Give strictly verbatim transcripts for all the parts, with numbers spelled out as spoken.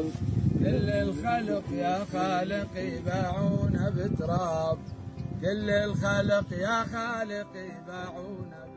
كل الخلق يا خالق يباعون بتراب، كل الخلق يا خالق يباعون بتراب.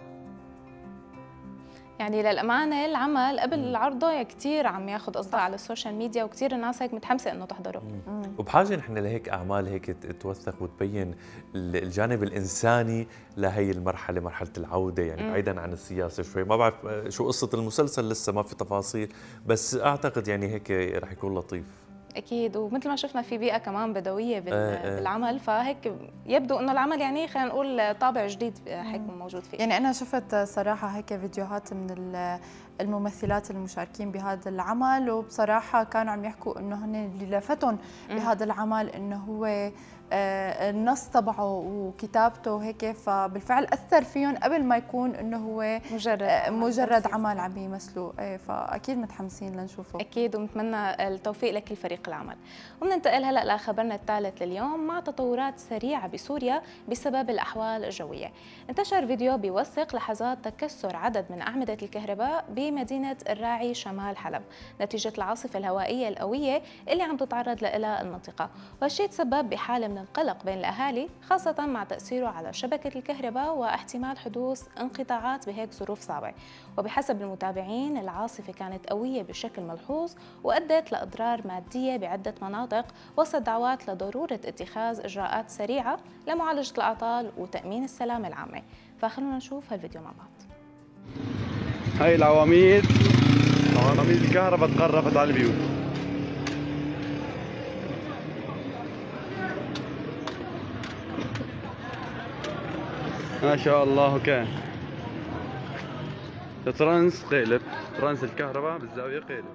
يعني للأمانة العمل قبل عرضه كثير عم ياخذ أصداء على السوشيال ميديا، وكثير الناس هيك متحمسة إنه تحضره. وبحاجة نحن لهيك أعمال هيك توثق وتبين الجانب الإنساني لهي المرحلة، مرحلة العودة، يعني بعيدا عن السياسة شوي. ما بعرف شو قصة المسلسل، لسه ما في تفاصيل، بس أعتقد يعني هيك رح يكون لطيف. أكيد، ومثل ما شفنا في بيئة كمان بدوية آه بالعمل، فهيك يبدو إنه العمل يعني خلينا نقول طابع جديد حيكون موجود فيه. يعني أنا شفت صراحة هيك فيديوهات من الممثلات المشاركين بهذا العمل، وبصراحة كانوا عم يحكوا إنه هن اللي لفتهم بهذا العمل إنه هو النص تبعه وكتابته هيك، فبالفعل أثر فيهم قبل ما يكون إنه هو مجرد مجرد عمل عم يمثلوه. فأكيد متحمسين لنشوفه. أكيد، ونتمنى التوفيق لكل فريق العمل. وبننتقل هلا لخبرنا الثالث لليوم. مع تطورات سريعة بسوريا بسبب الأحوال الجوية، انتشر فيديو بيوثق لحظات تكسر عدد من أعمدة الكهرباء بمدينة الراعي شمال حلب نتيجة العاصفة الهوائية القوية اللي عم تتعرض لها المنطقة، وهالشيء تسبب بحالة من القلق بين الأهالي، خاصة مع تأثيره على شبكة الكهرباء واحتمال حدوث انقطاعات بهيك ظروف صعبة. وبحسب المتابعين العاصفة كانت قوية بشكل ملحوظ وأدت لأضرار مادية بعدة مناطق، وسط دعوات لضرورة اتخاذ إجراءات سريعة لمعالجة الأعطال وتأمين السلامة العامة. فخلونا نشوف هالفيديو مع بعض. هاي العواميد، عواميد الكهرباء تقربت على البيوت. ما شاء الله. كان ترانس قيلب، ترانس الكهرباء بالزاوية قيلب.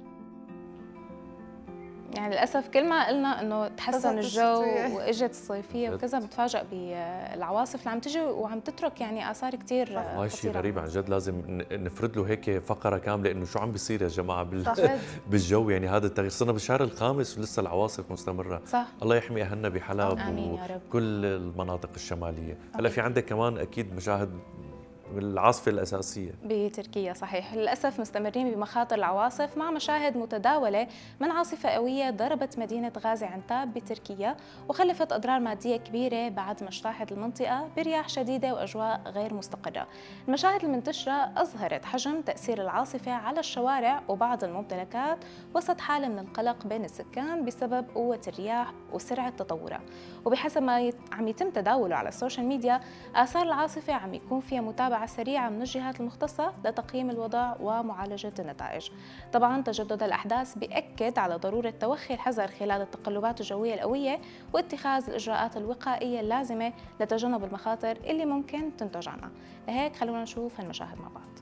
يعني للأسف كل ما قلنا إنه تحسن الجو وإجت الصيفية وكذا، بنتفاجأ بالعواصف اللي عم تجي وعم تترك يعني آثار كثير خطيرة. والله شيء غريب عن جد، لازم نفرد له هيك فقرة كاملة إنه شو عم بيصير يا جماعة بال... بالجو. يعني هذا التغيير، صرنا بالشهر الخامس ولسه العواصف مستمرة. صح. الله يحمي أهلنا بحلب وكل المناطق الشمالية. هلا في عندك كمان أكيد مشاهد العاصفة الأساسية بتركيا. صحيح، للأسف مستمرين بمخاطر العواصف مع مشاهد متداولة من عاصفة قوية ضربت مدينة غازي عنتاب بتركيا وخلفت أضرار مادية كبيرة بعد ما اجتاحت المنطقة برياح شديدة وأجواء غير مستقرة. المشاهد المنتشرة أظهرت حجم تأثير العاصفة على الشوارع وبعض الممتلكات وسط حالة من القلق بين السكان بسبب قوة الرياح وسرعة تطورها. وبحسب ما عم يتم تداوله على السوشيال ميديا، آثار العاصفة عم يكون فيها متابعة سريعة من الجهات المختصة لتقييم الوضع ومعالجة النتائج. طبعا تجدد الأحداث بيأكد على ضرورة توخي الحذر خلال التقلبات الجوية القوية واتخاذ الإجراءات الوقائية اللازمة لتجنب المخاطر اللي ممكن تنتج عنها. لهيك خلونا نشوف هالمشاهد مع بعض.